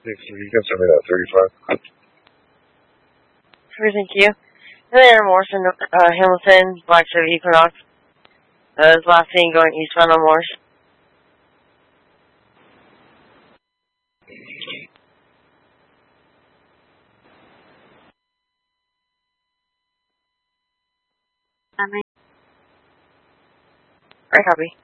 If you can send me that 35. Sure, thank you. There, Morrison, Hamilton, Black Chevy Equinox. His last thing going eastbound on Morse. Alright, copy.